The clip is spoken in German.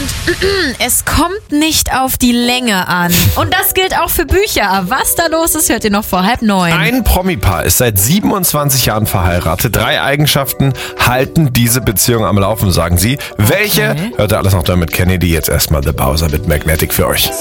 es kommt nicht auf die Länge an. Und das gilt auch für Bücher. Was da los ist, hört ihr noch vor 8:30. Ein Promi-Paar ist seit 27 Jahren verheiratet. 3 Eigenschaften halten diese Beziehung am Laufen, sagen sie. Welche? Hört ihr alles noch da mit Kennedy. Jetzt erstmal The Bowser mit Magnetic für euch.